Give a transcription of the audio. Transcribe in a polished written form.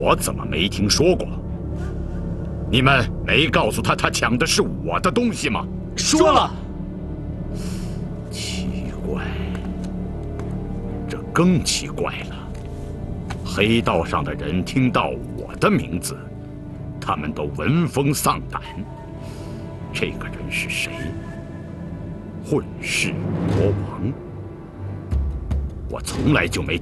我怎么没听说过？你们没告诉他抢的是我的东西吗？ 说了。 奇怪，这更奇怪了。黑道上的人听到我的名字，他们都闻风丧胆。这个人是谁？混世魔王。我从来就没